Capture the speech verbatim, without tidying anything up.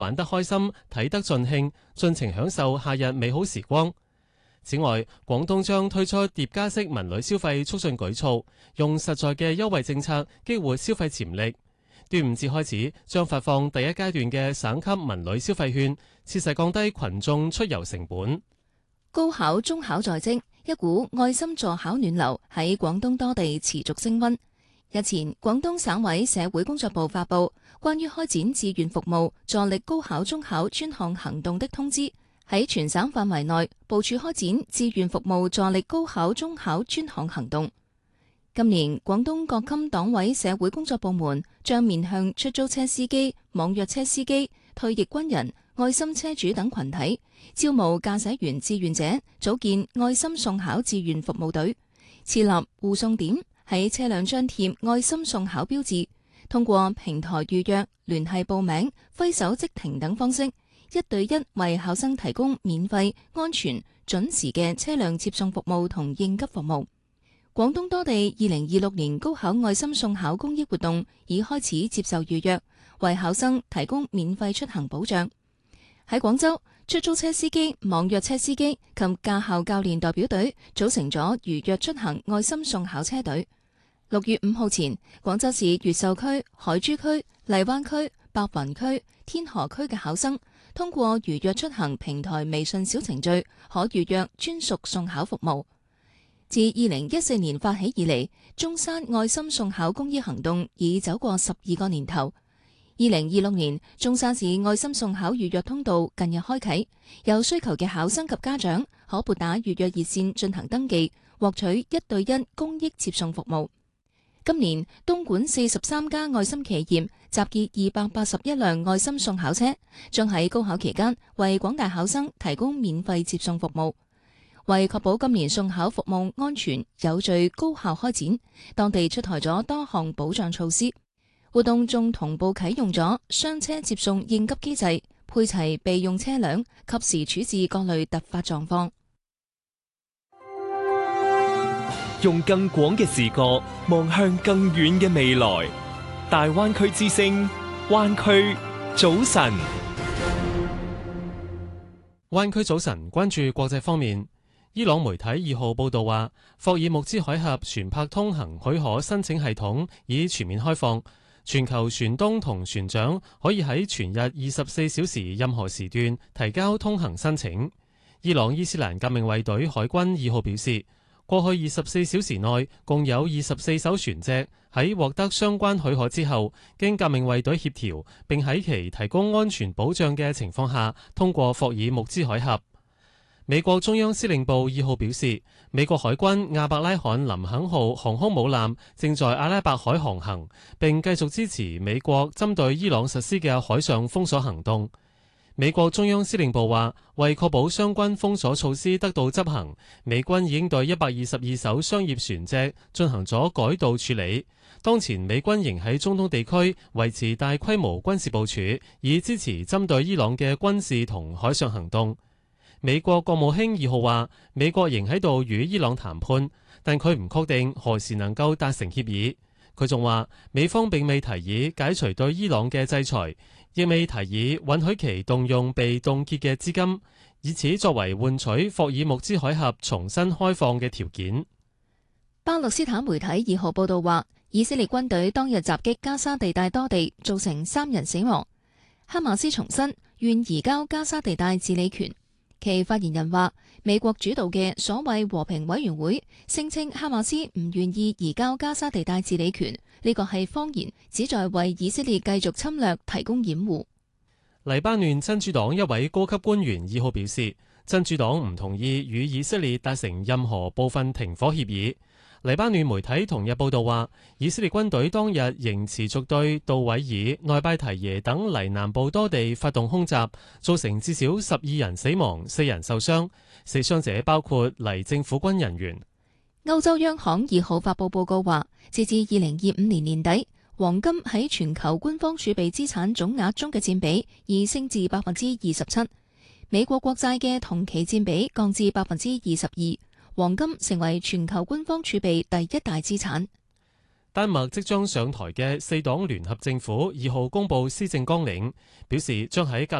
玩得開心，睇得盡興，盡情享受夏日美好時光。此外，廣東將推出疊加式文旅消費促進舉措，用實在嘅優惠政策激活消費潛力。端午節開始將發放第一階段嘅省級文旅消費券，切實降低群眾出遊成本。 高考、中考在即，一股愛心助考暖流喺廣東多地持續升溫。日前，廣東省委社會工作部發布關於開展志願服務助力高考、中考專項行動的通知，喺全省範圍內部署開展志願服務助力高考、中考專項行動。今年，廣東各級黨委社會工作部門將面向出租車司機、網約車司機、退役軍人、愛心車主等群體，招募駕駛員志願者，組建愛心送考志願服務隊，設立護送點，喺車輛張貼愛心送考標誌，通過平台預約、聯繫報名、揮手即停等方式，一對一為考生提供免費、安全、準時嘅車輛接送服務同應急服務。廣東多地二零二六年高考愛心送考公益活動已開始接受預約，為考生提供免費出行保障。喺廣州，出租車司機、網約車司機及駕校教練代表隊組成咗如約出行愛心送考車隊。六月五號前，廣州市越秀區、海珠區、荔灣區、白雲區、天河區嘅考生通過如約出行平台微信小程序，可預約專屬送考服務。自二零一四年發起以嚟，中山愛心送考公益行動已走過十二個年頭。二零二六年，中山市愛心送考預約通道近日開啟，有需求嘅考生及家長可撥打預約熱線進行登記，獲取一對一公益接送服務。今年，東莞四十三家愛心企業集結二百八十一輛愛心送考車，將喺高考期間為廣大考生提供免費接送服務。為確保今年送考服務安全有序高效開展，當地出台咗多項保障措施。活動仲同步啟用咗雙車接送應急機制，配齊備用車輛，及時處置各類突發狀況。 用更廣嘅視角望向更遠嘅未來，大灣區之聲，灣區早晨。 灣區早晨關注國際方面。伊朗媒體二號報道話，霍爾木茲海峽船舶通行許可申請系統已全面開放，全球船東同船長可以喺全日二十四小時任何時段提交通行申請。伊朗伊斯蘭革命衛隊海軍二號表示，過去二十四小時內共有二十四艘船隻喺獲得相關許可之後，經革命衛隊協調並喺其提供安全保障嘅情況下通過霍爾木茲海峽。美國中央司令部二號表示，美國海軍亞伯拉罕林肯號航空母艦正在阿拉伯海航行，並繼續支持美國針對伊朗實施嘅海上封鎖行動。美國中央司令部話，為確保相關封鎖措施得到執行，美軍已經對一百二十二艘商業船隻進行咗改道處理。當前美軍仍喺中東地區維持大規模軍事部署，以支持針對伊朗嘅軍事同海上行動。美國國務卿二號話，美國仍喺度與伊朗談判，但佢唔確定何時能夠達成協議。佢仲話，美方並未提議解除對伊朗嘅制裁，亦未提議允許其動用被凍結嘅資金，以此作為換取霍爾木茲海峽重新開放嘅條件。 巴勒斯坦媒體二號報道話，以色列軍隊當日襲擊加沙地帶多地，造成三人死亡。哈馬斯重申願移交加沙地帶治理權。其發言人話，美國主導嘅所謂和平委員會聲稱哈馬斯唔願意移交加沙地帶治理權，呢個係謊言，旨在為以色列繼續侵略提供掩護。 黎巴嫩真主黨一位高級官員二號表示，真主黨唔同意與以色列達成任何部分停火協議。黎巴嫩媒體同日報道話，以色列軍隊當日仍持續對杜偉爾、內拜提耶等黎南部多地發動空襲，造成至少十二人死亡、四人受傷，死傷者包括黎政府軍人員。 歐洲央行二號發佈報告話，截至二零二五年年底，黃金喺全球官方儲備資產總額中嘅佔比已升至百分之二十七，美國國債嘅同期佔比降至百分之二十二。黃金成為全球官方儲備第一大資產。 丹麥即將上台嘅四黨聯合政府二號公佈施政綱領，表示將喺格